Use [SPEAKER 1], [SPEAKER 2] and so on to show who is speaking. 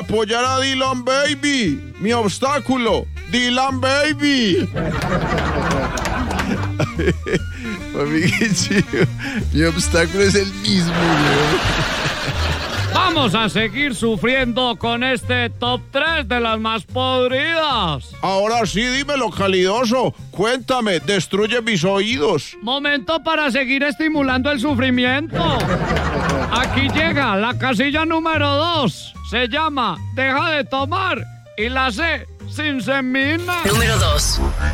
[SPEAKER 1] apoyar a Dylan Baby. Mi obstáculo, Dylan Baby. Papi, qué chido. Mi obstáculo es el mismo, güey.
[SPEAKER 2] Vamos a seguir sufriendo con este top 3 de las más podridas.
[SPEAKER 1] Ahora sí, dímelo, calidoso. Cuéntame, destruye mis oídos.
[SPEAKER 2] Momento para seguir estimulando el sufrimiento. Aquí llega la casilla número 2. Se llama Deja de tomar y la C sin semina.
[SPEAKER 3] Número 2.